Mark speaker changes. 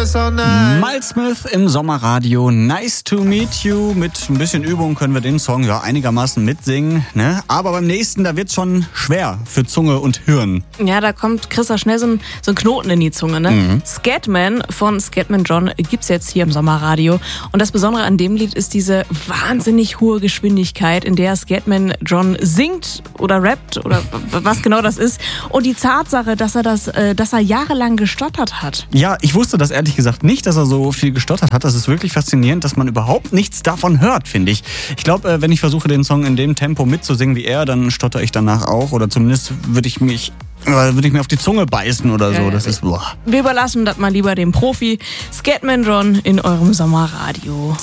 Speaker 1: Miles Smith im Sommerradio. Nice to meet you. Mit ein bisschen Übung können wir den Song ja einigermaßen mitsingen. Ne? Aber beim nächsten, da wird's schon schwer für Zunge und Hirn.
Speaker 2: Ja, da kommt Chris schnell so ein Knoten in die Zunge. Ne? Scatman von Scatman John gibt's jetzt hier im Sommerradio. Und das Besondere an dem Lied ist diese wahnsinnig hohe Geschwindigkeit, in der Scatman John singt oder rappt oder was genau das ist. Und die Tatsache, dass er jahrelang gestottert hat.
Speaker 1: Ja, ich wusste das ehrlich gesagt nicht, dass er so viel gestottert hat. Das ist wirklich faszinierend, dass man überhaupt nichts davon hört, finde ich. Ich glaube, wenn ich versuche, den Song in dem Tempo mitzusingen wie er, dann stotter ich danach auch. Oder zumindest würde ich mir auf die Zunge beißen oder so. Das ist, boah.
Speaker 2: Wir überlassen das mal lieber dem Profi. Scatman John in eurem Sommerradio.